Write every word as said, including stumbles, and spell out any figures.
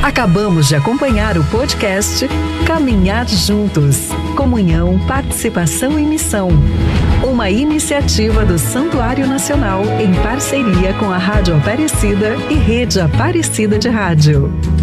Acabamos de acompanhar o podcast Caminhar Juntos, Comunhão, Participação e Missão. Uma iniciativa do Santuário Nacional em parceria com a Rádio Aparecida e Rede Aparecida de Rádio.